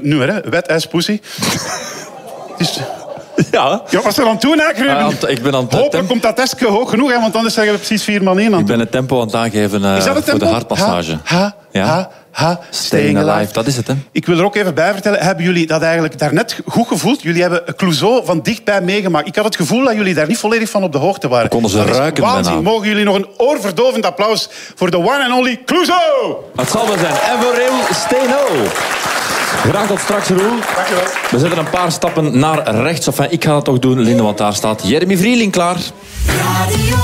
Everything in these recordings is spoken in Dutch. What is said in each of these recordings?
nummer, hè. Wet as pussy. Dus... Ja. Ja, wat is er aan het doen, hè, Ruben? Ik ben aan het Hopelijk komt dat testje hoog genoeg, hè, want anders zeggen we precies 4 man 1 aan. Ik ben het tempo aan het aangeven Is dat het voor tempo? de hartmassage. Staying alive. Dat is het, hè. Ik wil er ook even bij vertellen, hebben jullie dat eigenlijk daarnet goed gevoeld? Jullie hebben Clouseau van dichtbij meegemaakt. Ik had het gevoel dat jullie daar niet volledig van op de hoogte waren. Konden ze ruiken bijna. Mogen jullie nog een oorverdovend applaus voor de one and only Clouseau? Het zal wel zijn. En voor Roel Steno. Graag tot straks, Roel. Dankjewel. We zetten een paar stappen naar rechts. Enfin, ik ga dat toch doen, Linde, want daar staat Jeremy Vrieling klaar. Radio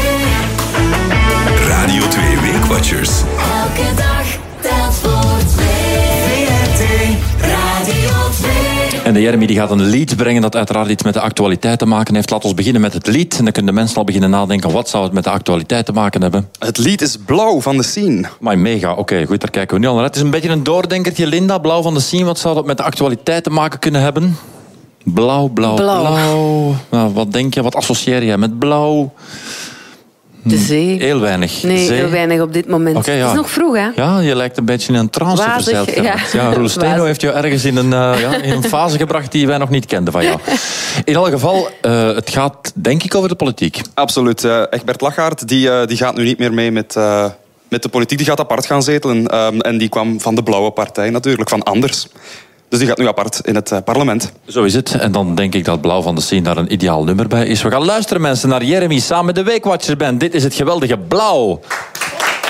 2. Radio 2 Weekwatchers. Elke dag telt voor 2. VRT Radio 2. En de Jeremy die gaat een lied brengen dat uiteraard iets met de actualiteit te maken heeft. Laten we beginnen met het lied. En dan kunnen de mensen al beginnen nadenken, wat zou het met de actualiteit te maken hebben? Het lied is Blauw van de Scene. Maar mega, oké, goed, daar kijken we nu al naar uit. Het is een beetje een doordenkertje, Linda. Blauw van de Scene, wat zou dat met de actualiteit te maken kunnen hebben? Blauw. Nou, wat denk je, wat associeer jij met blauw? De zee. Heel weinig. Nee, zee. heel weinig op dit moment. Okay, ja. Het is nog vroeg, hè? Ja, je lijkt een beetje in een trance Wazig, verzeild geraakt. Ja, Roel Steno Wazig. heeft je ergens in een fase gebracht die wij nog niet kenden van jou. In elk geval, het gaat denk ik over de politiek. Absoluut. Egbert Lachaert die gaat nu niet meer mee met de politiek. Die gaat apart gaan zetelen. En die kwam van de Blauwe Partij natuurlijk, van Anders. Dus die gaat nu apart in het parlement. Zo is het. En dan denk ik dat Blauw van de Scene daar een ideaal nummer bij is. We gaan luisteren, mensen, naar Jeremy samen met de Weekwatchers Band. Dit is het geweldige Blauw.